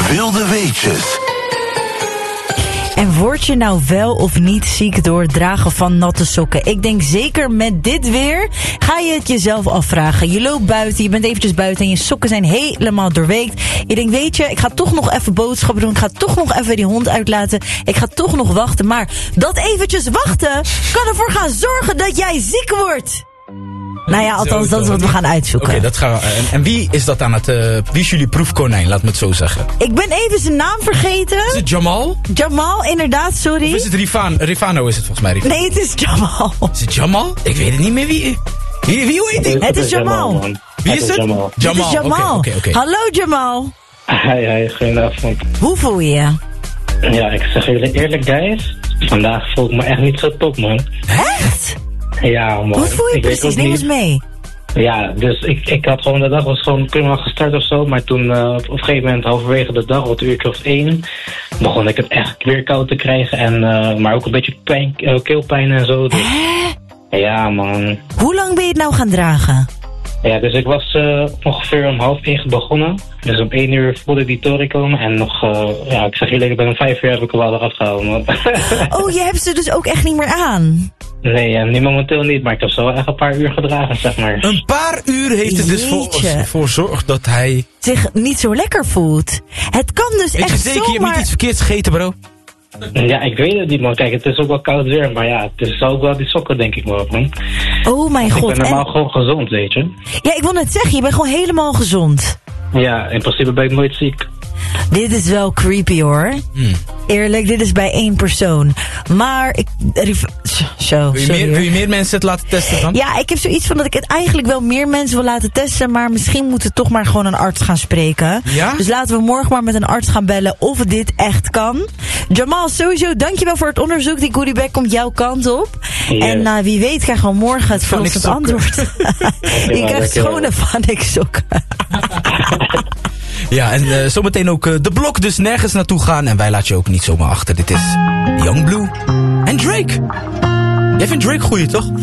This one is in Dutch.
Wilde weetjes. En word je nou wel of niet ziek door het dragen van natte sokken? Ik denk zeker met dit weer ga je het jezelf afvragen. Je loopt buiten, je bent eventjes buiten en je sokken zijn helemaal doorweekt. Je denkt, weet je, ik ga toch nog even boodschappen doen. Ik ga toch nog even die hond uitlaten. Ik ga toch nog wachten. Maar dat eventjes wachten kan ervoor gaan zorgen dat jij ziek wordt. Nou ja, althans, dat is wat we gaan uitzoeken. Oké, dat gaan we. En wie is dat aan het... wie is jullie proefkonijn, laat me het zo zeggen? Ik ben even zijn naam vergeten. Is het Jamal? Jamal, inderdaad, sorry. Of is het Rifano is het volgens mij? Nee, het is Jamal. Is het Jamal? Ik weet het niet meer wie hoe heet hij? Het is Jamal. Wie is het? Jamal. Het is Jamal. Oké. Hallo Jamal. Hi, goedenavond. Hoe voel je je? Ja, ik zeg jullie eerlijk, guys. Vandaag voel ik me echt niet zo top, man. Echt? Ja, man. Hoe voel je precies? Neem eens mee. Ja, dus ik had gewoon, de dag was gewoon prima gestart of zo. Maar toen op een gegeven moment, halverwege de dag, wat uurtje of 1, begon ik het echt weer koud te krijgen. En, maar ook een beetje keelpijn en zo. Dus, ja, man. Hoe lang ben je het nou gaan dragen? Ja, dus ik was ongeveer om 12:30 begonnen. Dus om 1 uur voelde die toren komen. En nog, ja, ik zeg jullie, ik ben om 5 uur heb ik er wel eraf gehouden. Man. Oh, je hebt ze dus ook echt niet meer aan? Nee, nu momenteel niet. Maar ik heb zo wel echt een paar uur gedragen, zeg maar. Een paar uur heeft het dus voor zorg dat hij... zich niet zo lekker voelt. Het kan dus Weet echt je zeker, zomaar... je hebt niet iets verkeerds gegeten, bro? Ja, ik weet het niet, man. Kijk, het is ook wel koud weer. Maar ja, het is ook wel die sokken, denk ik wel, man. Oh mijn god. Ik ben normaal gewoon gezond, weet je. Ja, ik wil net zeggen, je bent gewoon helemaal gezond. Ja, in principe ben ik nooit ziek. Dit is wel creepy, hoor. Eerlijk, dit is bij 1 persoon. Maar Wil je meer mensen het laten testen dan? Ja, ik heb zoiets van dat ik het eigenlijk wel meer mensen wil laten testen. Maar misschien moet het toch maar gewoon een arts gaan spreken. Ja? Dus laten we morgen maar met een arts gaan bellen of dit echt kan. Jamal, sowieso dankjewel voor het onderzoek. Die goodiebag komt jouw kant op. Yes. En wie weet krijgen we morgen het verlossend antwoord. Je krijgt schone Vanik-sokken. Ja, en zometeen ook de blok, dus nergens naartoe gaan. En wij laten je ook niet zomaar achter. Dit is Young Blue en Drake. Jij vindt Drake goeie, toch?